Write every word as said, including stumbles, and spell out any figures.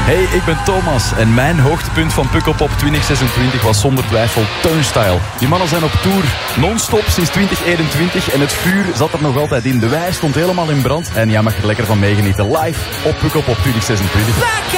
Hey, ik ben Thomas en mijn hoogtepunt van Pukkelpop twintig zesentwintig was zonder twijfel Turnstile. Die mannen zijn op tour non-stop sinds twintig eenentwintig en het vuur zat er nog altijd in. De wei stond helemaal in brand en jij mag er lekker van meegenieten live op Pukkelpop twintig zesentwintig.